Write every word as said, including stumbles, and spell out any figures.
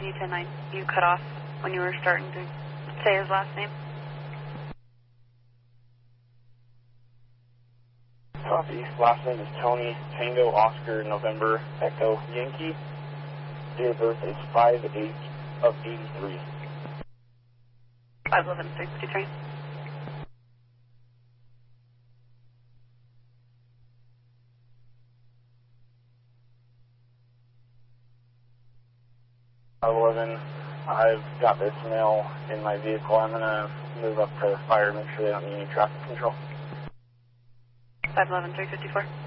D ten nine, you cut off when you were starting to say his last name. Copy. Last name is Tony, Tango, Oscar, November, Echo, Yankee. Date of birth is five eight of eighty-three. five eleven three fifty-three. five eleven, I've got this male in my vehicle. I'm going to move up to fire, make sure they don't need any traffic control. five eleven three fifty-four.